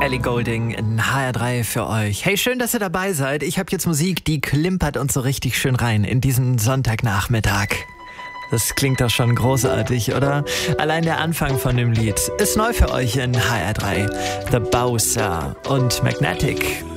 Ellie Goulding in HR3 für euch. Hey, schön, dass ihr dabei seid. Ich habe jetzt Musik, die klimpert uns so richtig schön rein in diesen Sonntagnachmittag. Das klingt doch schon großartig, oder? Allein der Anfang von dem Lied ist neu für euch in HR3. The Bowser und Magnetic.